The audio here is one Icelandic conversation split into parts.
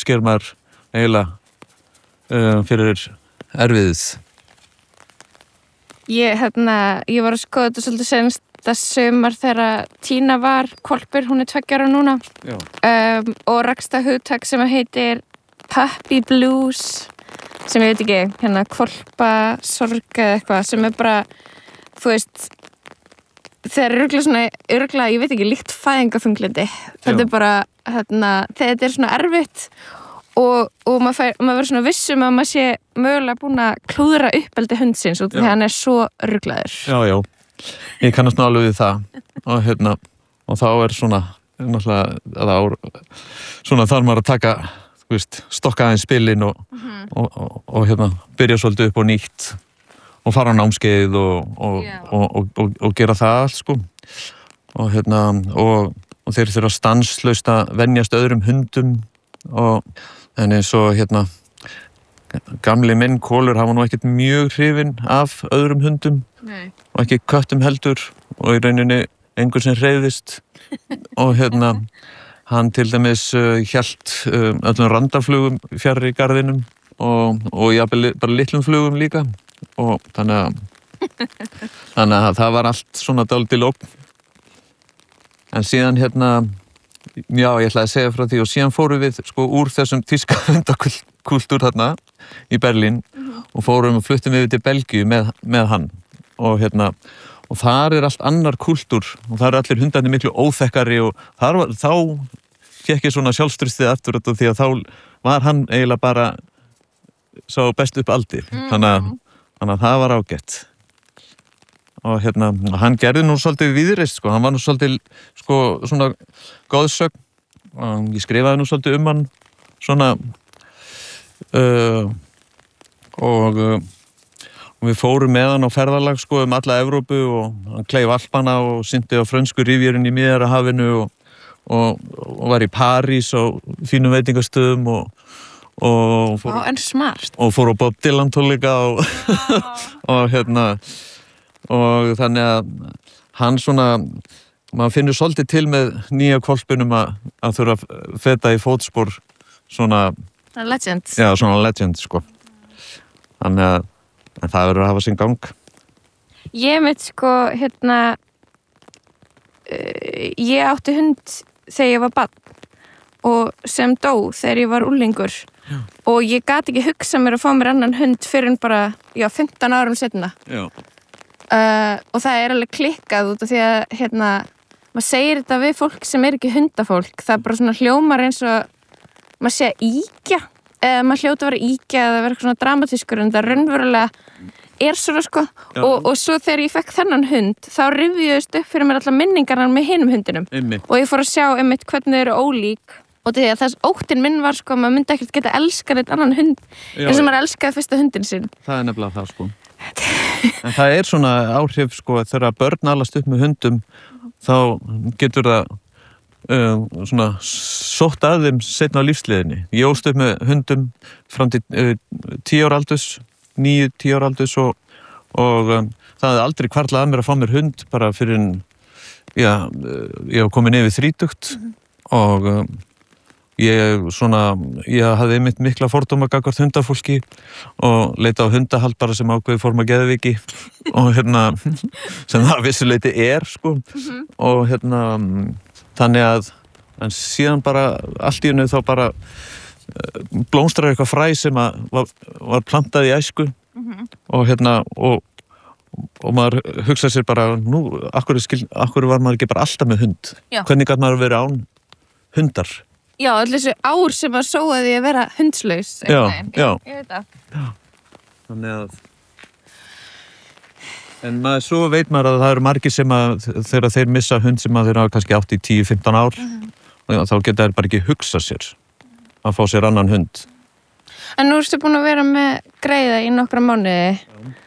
sker maður eiginlega fyrir erfiðið? Ég var að skoða þetta svolítið senasta sumar þegar Tína var hvolpur, hún er 2 ára núna. Og rakst það hugtak sem heitir puppy blues, sem ég veit ekki, hvolpa sorg eða eitthvað, sem bara, þú veist, þeir örugglega, ég veit ekki, líkt fæðingarþunglyndi. Þetta er bara, þetta er svona erfitt og maður verður svona vissum að maður sé mögulega búin að klúðra uppeldi hundsins út af því að hann er svo ruglaður. Já, ég kannast nú alveg við það og þá er svona náttúrulega svona þarf maður að taka, þú veist, stokka aðeins spilin og byrja svolítið upp á nýtt og fara á námskeið og gera það allt, sko. Og þeir þurfa stanslaust að venjast öðrum hundum en eins og gamli minn Kolur, hann var nú ekkert mjög hrifinn af öðrum hundum. Nei. Og ekki köttum heldur og í rauninni einhver sem hreyfðist og hann til dæmis hélt öllum randaflugum fjarri í garðinum og jafnvel bara litlum flugum líka og þannig að það var allt svona dálítið lókn. En síðan já, ég ætlaði að segja frá því og síðan fórum við sko úr þessum þýska hundakúltúr í Berlín og fórum og fluttum við til Belgíu með hann og þar er allt annar kúltúr og þar er allir hundarnir miklu óþekkari og þá fékk ég svona sjálfstraustið aftur því að þá var hann eiginlega bara sá best upp aldir þannig að það var ágætt. Og hann gerði nú svolítið víðreist, sko, hann var nú svolítið, sko, svona góðsögn og ég skrifaði nú svolítið hann svona og við fórum með hann á ferðalag, sko, alla Evrópu og hann kleif Alpana og synti á frönsku rifjörinn í Miðjarðarhafinu og var í París á fínum veitingastöðum og fór, en smart. Og fór á Bob Dylan tónleika og þannig að hann svona, maður finnur svolítið til með nýja hvolpunum að þurfa að feta í fótspor svona legend. Já, svona legend, sko. Þannig að það verður að hafa sinn gang. Ég mitt, sko, ég átti hund þegar ég var barn og sem dó þegar ég var unglingur og ég gat ekki hugsað mér að fá mér annan hund fyrir en bara, 15 árum seinna. Já. Og það er alveg klikkað út af því að maður segir þetta við fólk sem er ekki hundafólk, það er bara svona hljómar eins og maður sé að íkja eða maður hljóta að vera íkja eða vera svona dramatískur en það raunverulega er svona, sko. Og svo þegar ég fekk þennan hund þá rifjuðust upp fyrir mér allar minningarnar með hinum hundinum og ég fór að sjá hvernig þeir eru ólík og því að þess óttinn minn var, sko, maður myndi ekkert geta elskað eitt annan hund eins og maður elskaði fyrsta hundin sinn. Það er nefnilega það, sko. En það er svona áhrif, sko, þegar börn alast upp með hundum þá getur það svona sótt að þeim seinna á lífsleiðinni. Ég ólst upp með hundum fram til 10 ára aldurs, 9-10 ára aldurs og það hefði aldrei hvarflað að mér að fá mér hund bara fyrir ég var komin yfir 30 og ég hafði einmitt mikla fordóma gagnvart hundafólki og leita á hundahald bara sem ákveði forma geðveiki og sem það vissuleiti er, sko. Og þannig að en síðan bara allt í einu þá bara blómstrar eitthvað fræ sem var plantað í æsku og maður hugsaði sér bara nú, akkur var maður ekki bara alltaf með hund? Já. Hvernig gat maður verið án hundar? Já, allir þessu ár sem maður sóaði að vera hundslaus. Já. Ég veit það. Já. Þannig að en svo veit maður að það eru margir sem að þegar þeir missa hund sem að þeir hafa kannski átt í 10-15 ár og þá geta þeir bara ekki hugsað sér að fá sér annan hund. En nú ertu búin að vera með greiða í nokkra mánuði.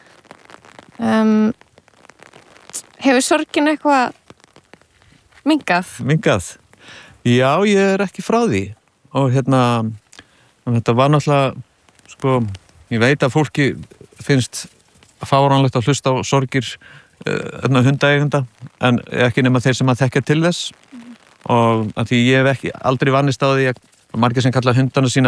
Hefur sorgin eitthvað minnkað? Já, ég er ekki frá því og þetta var náttúrulega, sko, ég veit að fólki finnst fáránlegt að hlusta á sorgir hundaeigenda en ekki nema þeir sem að þekkja til þess og að því ég hef aldrei vannist á því að margir sem kalla hundana sína